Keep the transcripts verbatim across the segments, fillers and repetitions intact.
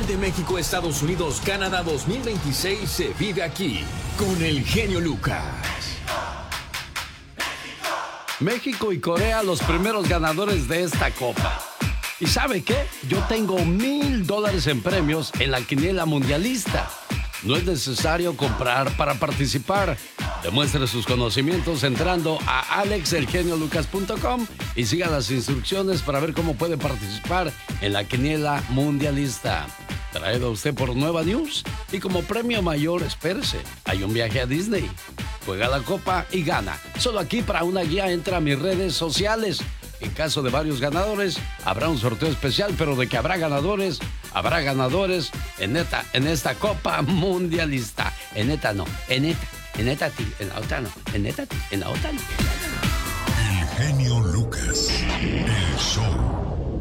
Mundial de México, Estados Unidos, Canadá dos mil veintiséis se vive aquí con el genio Lucas. México y Corea, los primeros ganadores de esta copa. ¿Y sabe qué? Yo tengo mil dólares en premios en la quiniela mundialista. No es necesario comprar para participar. Demuestre sus conocimientos entrando a alex el genio lucas punto com y siga las instrucciones para ver cómo puede participar en la quiniela mundialista. Traído a usted por Nueva News. Y como premio mayor, espérese, hay un viaje a Disney. Juega la copa y gana. Solo aquí para una guía entra a mis redes sociales. En caso de varios ganadores, habrá un sorteo especial, pero de que habrá ganadores, habrá ganadores en esta, en esta Copa Mundialista. En esta no, en esta, en esta ti, en la otra no, en esta ti, en la otra no. El genio Lucas, el show.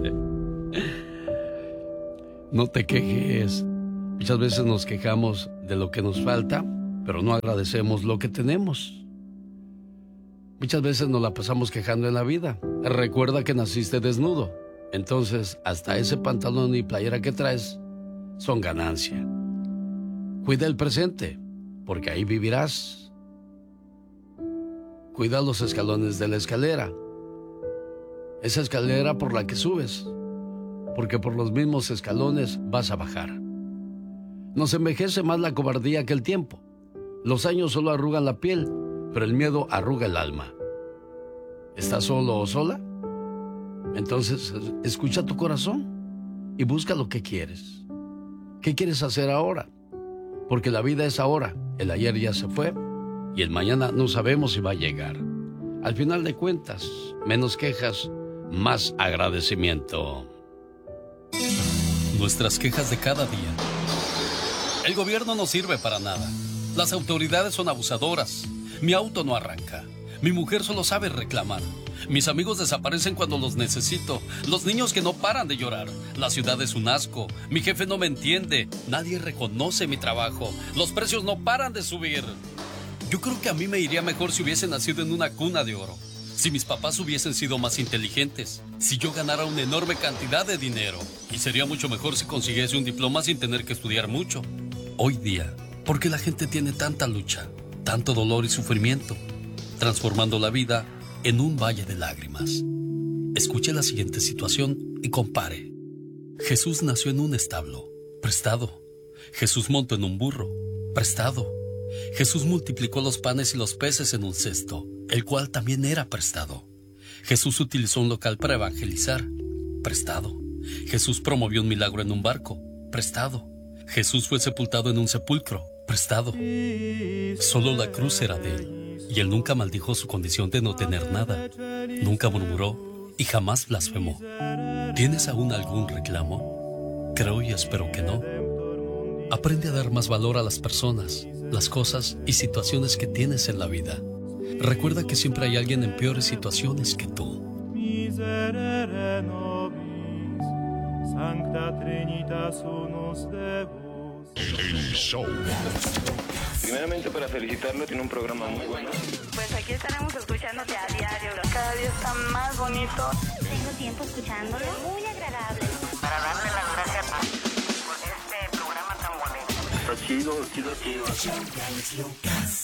No te quejes. Muchas veces nos quejamos de lo que nos falta, pero no agradecemos lo que tenemos. Muchas veces nos la pasamos quejando en la vida. Recuerda que naciste desnudo. Entonces, hasta ese pantalón y playera que traes son ganancia. Cuida el presente, porque ahí vivirás. Cuida los escalones de la escalera. Esa escalera por la que subes, porque por los mismos escalones vas a bajar. Nos envejece más la cobardía que el tiempo. Los años solo arrugan la piel, pero el miedo arruga el alma. ¿Estás solo o sola? Entonces, escucha tu corazón y busca lo que quieres. ¿Qué quieres hacer ahora? Porque la vida es ahora. El ayer ya se fue y el mañana no sabemos si va a llegar. Al final de cuentas, menos quejas, más agradecimiento. Nuestras quejas de cada día. El gobierno no sirve para nada. Las autoridades son abusadoras. Mi auto no arranca. Mi mujer solo sabe reclamar. Mis amigos desaparecen cuando los necesito. Los niños que no paran de llorar. La ciudad es un asco. Mi jefe no me entiende. Nadie reconoce mi trabajo. Los precios no paran de subir. Yo creo que a mí me iría mejor si hubiese nacido en una cuna de oro. Si mis papás hubiesen sido más inteligentes. Si yo ganara una enorme cantidad de dinero. Y sería mucho mejor si consiguiese un diploma sin tener que estudiar mucho. Hoy día, ¿por qué la gente tiene tanta lucha? Tanto dolor y sufrimiento, transformando la vida en un valle de lágrimas. Escuche la siguiente situación y compare. Jesús nació en un establo, prestado. Jesús montó en un burro, prestado. Jesús multiplicó los panes y los peces en un cesto, el cual también era prestado. Jesús utilizó un local para evangelizar, prestado. Jesús promovió un milagro en un barco, prestado. Jesús fue sepultado en un sepulcro, prestado. Solo la cruz era de él, y él nunca maldijo su condición de no tener nada. Nunca murmuró y jamás blasfemó. ¿Tienes aún algún reclamo? Creo y espero que no. Aprende a dar más valor a las personas, las cosas y situaciones que tienes en la vida. Recuerda que siempre hay alguien en peores situaciones que tú. El show. Primeramente para felicitarlo, tiene un programa muy bueno. Pues aquí estaremos escuchándote a diario. Cada día está más bonito. Tengo tiempo escuchándolo. Muy agradable. Para darle las gracias por este programa tan bonito. Está chido, chido, chido.